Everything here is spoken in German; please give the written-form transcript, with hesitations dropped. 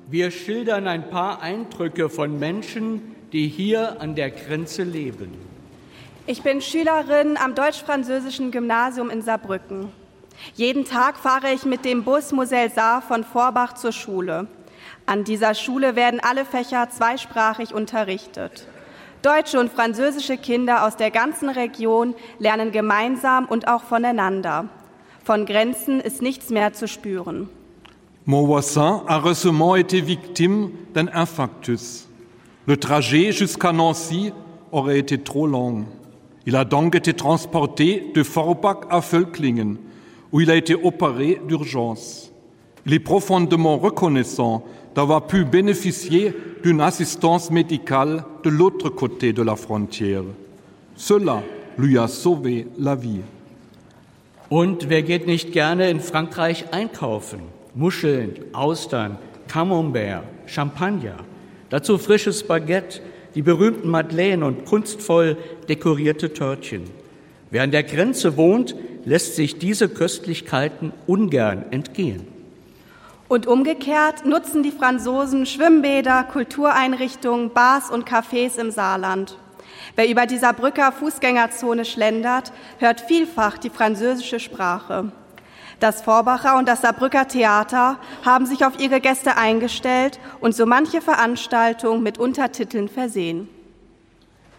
Wir schildern ein paar Eindrücke von Menschen, die hier an der Grenze leben. Ich bin Schülerin am deutsch-französischen Gymnasium in Saarbrücken. Jeden Tag fahre ich mit dem Bus Moselle Saar von Forbach zur Schule. An dieser Schule werden alle Fächer zweisprachig unterrichtet. Deutsche und französische Kinder aus der ganzen Region lernen gemeinsam und auch voneinander. Von Grenzen ist nichts mehr zu spüren. Mon voisin a récemment été victime d'un infarctus. Le trajet jusqu'à Nancy aurait été trop long. Il a donc été transporté de Forbach à Völklingen, où il a été opéré d'urgence. Il est profondément reconnaissant d'avoir pu bénéficier d'une assistance médicale de l'autre côté de la frontière. Cela lui a sauvé la vie. Und wer geht nicht gerne in Frankreich einkaufen? Muscheln, Austern, Camembert, Champagner. Dazu frisches Baguette, die berühmten Madeleine und kunstvoll dekorierte Törtchen. Wer an der Grenze wohnt, lässt sich diese Köstlichkeiten ungern entgehen. Und umgekehrt nutzen die Franzosen Schwimmbäder, Kultureinrichtungen, Bars und Cafés im Saarland. Wer über die Saarbrücker Fußgängerzone schlendert, hört vielfach die französische Sprache. Das Forbacher und das Saarbrücker Theater haben sich auf ihre Gäste eingestellt und so manche Veranstaltung mit Untertiteln versehen.